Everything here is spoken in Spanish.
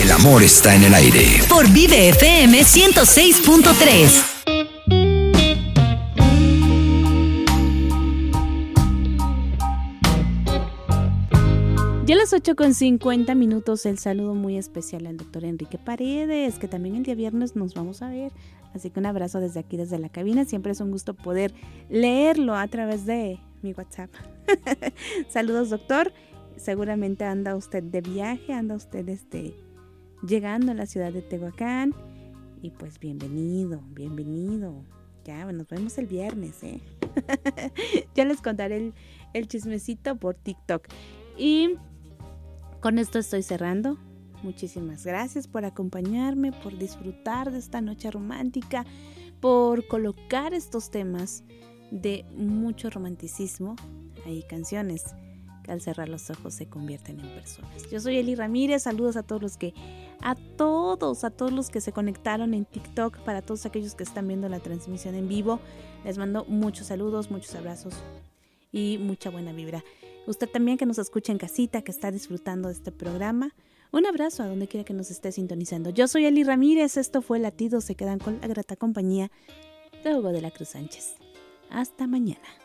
El amor está en el aire. Por Vive FM 106.3. Ya a las 8:50, el saludo muy especial al doctor Enrique Paredes, que también el día viernes nos vamos a ver. Así que un abrazo desde aquí, desde la cabina. Siempre es un gusto poder leerlo a través de mi WhatsApp. Saludos, doctor. Seguramente anda usted de viaje, anda usted llegando a la ciudad de Tehuacán. Y pues bienvenido. Ya, nos vemos el viernes, Ya les contaré el chismecito por TikTok. Y con esto estoy cerrando. Muchísimas gracias por acompañarme, por disfrutar de esta noche romántica, por colocar estos temas de mucho romanticismo. Hay canciones que al cerrar los ojos se convierten en personas. Yo soy Eli Ramírez, saludos a todos los que se conectaron en TikTok, para todos aquellos que están viendo la transmisión en vivo. Les mando muchos saludos, muchos abrazos y mucha buena vibra. Usted también que nos escucha en casita, que está disfrutando de este programa, un abrazo a donde quiera que nos esté sintonizando. Yo soy Eli Ramírez, esto fue Latidos. Se quedan con la grata compañía de Hugo de la Cruz Sánchez. Hasta mañana.